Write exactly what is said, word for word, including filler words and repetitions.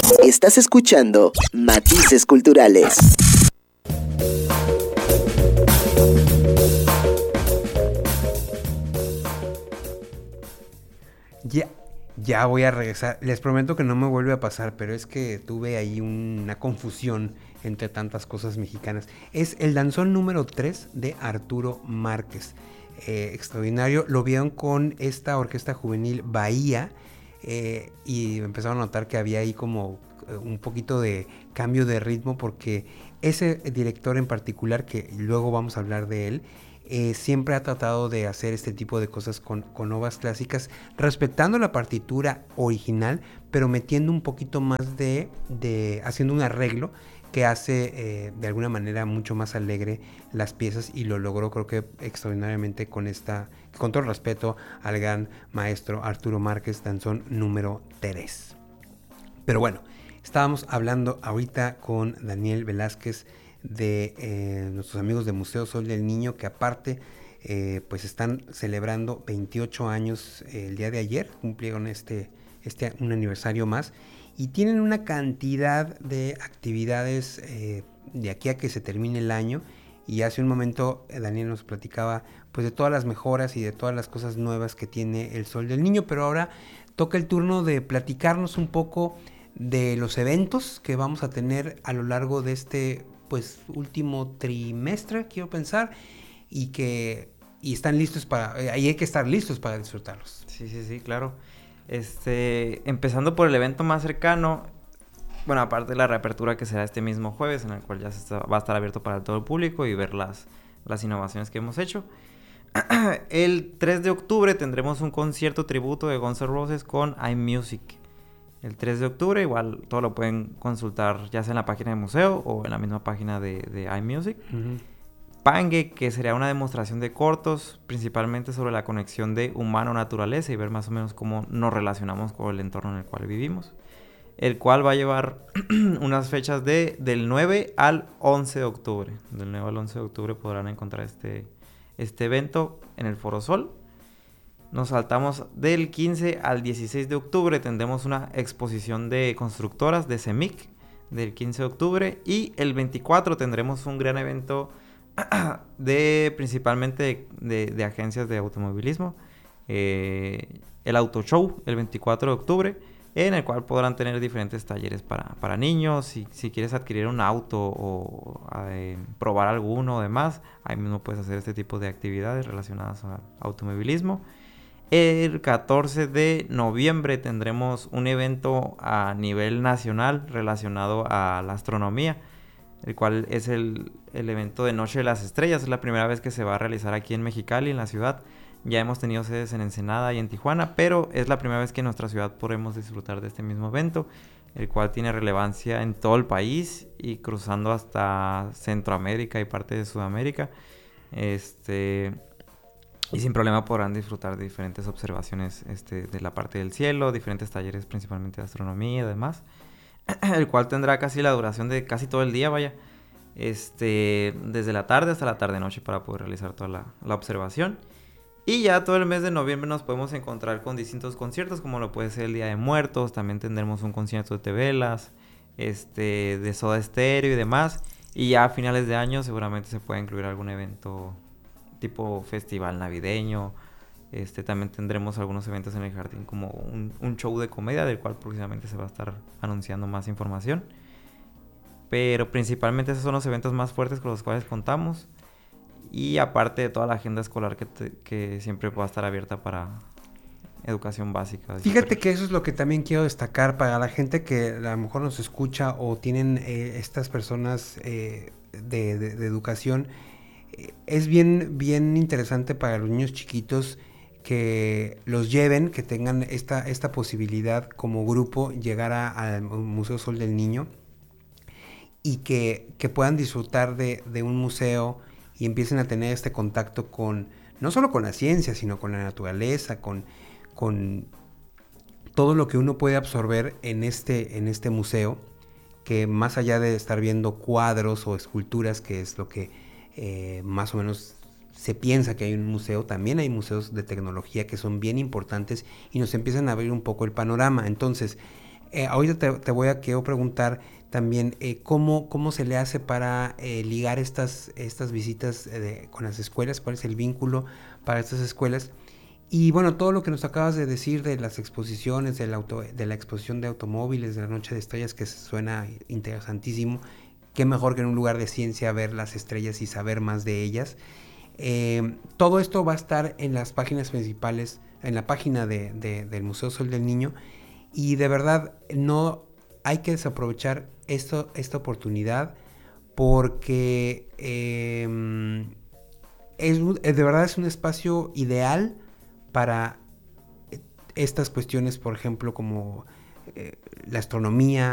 Estás escuchando Matices Culturales. Ya, ya voy a regresar. Les prometo que no me vuelve a pasar, pero es que tuve ahí una confusión entre tantas cosas mexicanas. Es el danzón número tres de Arturo Márquez. Eh, extraordinario. Lo vieron con esta orquesta juvenil Bahía eh, y empezaron a notar que había ahí como un poquito de cambio de ritmo, porque ese director en particular, que luego vamos a hablar de él, Eh, siempre ha tratado de hacer este tipo de cosas con, con obras clásicas, respetando la partitura original, pero metiendo un poquito más de, de haciendo un arreglo que hace eh, de alguna manera mucho más alegre las piezas, y lo logró, creo que extraordinariamente, con esta, con todo el respeto al gran maestro Arturo Márquez, danzón número tres. Pero bueno, estábamos hablando ahorita con Daniel Velázquez de eh, nuestros amigos de Museo Sol del Niño, que aparte eh, pues están celebrando veintiocho años eh, el día de ayer, cumplieron este, este un aniversario más, y tienen una cantidad de actividades eh, de aquí a que se termine el año. Y hace un momento eh, Daniel nos platicaba pues de todas las mejoras y de todas las cosas nuevas que tiene el Sol del Niño, pero ahora toca el turno de platicarnos un poco de los eventos que vamos a tener a lo largo de este pues último trimestre, quiero pensar, y que y están listos para, ahí hay que estar listos para disfrutarlos. Sí, sí, sí, claro. Este, empezando por el evento más cercano, bueno, aparte de la reapertura que será este mismo jueves, en el cual ya se está, va a estar abierto para todo el público y ver las, las innovaciones que hemos hecho. El tres de octubre tendremos un concierto tributo de Guns N' Roses con iMusic. El tres de octubre, igual todo lo pueden consultar ya sea en la página del museo o en la misma página de, de iMusic. Uh-huh. Pangue, que sería una demostración de cortos, principalmente sobre la conexión de humano-naturaleza y ver más o menos cómo nos relacionamos con el entorno en el cual vivimos. El cual va a llevar unas fechas de, del nueve al once de octubre. Del nueve al once de octubre podrán encontrar este, este evento en el Foro Sol. Nos saltamos del quince al dieciséis de octubre, tendremos una exposición de constructoras de CEMIC del quince de octubre, y el veinticuatro tendremos un gran evento de principalmente de, de, de agencias de automovilismo, eh, el Auto Show, el veinticuatro de octubre, en el cual podrán tener diferentes talleres para, para niños. Si, si quieres adquirir un auto o eh, probar alguno o demás, ahí mismo puedes hacer este tipo de actividades relacionadas al automovilismo. El catorce de noviembre tendremos un evento a nivel nacional relacionado a la astronomía, el cual es el, el evento de Noche de las Estrellas. Es la primera vez que se va a realizar aquí en Mexicali, en la ciudad. Ya hemos tenido sedes en Ensenada y en Tijuana, pero es la primera vez que en nuestra ciudad podremos disfrutar de este mismo evento, el cual tiene relevancia en todo el país y cruzando hasta Centroamérica y parte de Sudamérica. Este... Y sin problema podrán disfrutar de diferentes observaciones este, de la parte del cielo, diferentes talleres principalmente de astronomía y demás. El cual tendrá casi la duración de casi todo el día, vaya. Este, desde la tarde hasta la tarde-noche para poder realizar toda la, la observación. Y ya todo el mes de noviembre nos podemos encontrar con distintos conciertos, como lo puede ser el Día de Muertos. También tendremos un concierto de Tevelas, este, de Soda Stereo y demás. Y ya a finales de año seguramente se puede incluir algún evento tipo festival navideño. Este, también tendremos algunos eventos en el jardín, como un, un show de comedia, del cual próximamente se va a estar anunciando más información. Pero principalmente esos son los eventos más fuertes con los cuales contamos. Y aparte de toda la agenda escolar que, te, que siempre va a estar abierta para educación básica. Fíjate que eso es lo que también quiero destacar para la gente que a lo mejor nos escucha o tienen eh, estas personas eh, de, de, de educación. Es bien, bien interesante para los niños chiquitos que los lleven, que tengan esta, esta posibilidad como grupo, llegar al Museo Sol del Niño, y que, que puedan disfrutar de, de un museo y empiecen a tener este contacto con, no solo con la ciencia, sino con la naturaleza, con, con todo lo que uno puede absorber en este, en este museo, que más allá de estar viendo cuadros o esculturas, que es lo que Eh, más o menos se piensa que hay un museo, también hay museos de tecnología que son bien importantes y nos empiezan a abrir un poco el panorama. Entonces, Eh, ahorita te, te voy a quiero preguntar también eh, cómo, cómo se le hace para eh, ligar estas, estas visitas eh, de, con las escuelas, cuál es el vínculo para estas escuelas. Y bueno, todo lo que nos acabas de decir de las exposiciones, del auto, de la exposición de automóviles, de la Noche de Estrellas, que suena interesantísimo. Qué mejor que en un lugar de ciencia ver las estrellas y saber más de ellas. Eh, todo esto va a estar en las páginas principales, en la página de, de, del Museo Sol del Niño. Y de verdad, no hay que desaprovechar esto, esta oportunidad porque eh, es, de verdad es un espacio ideal para estas cuestiones, por ejemplo, como eh, la astronomía,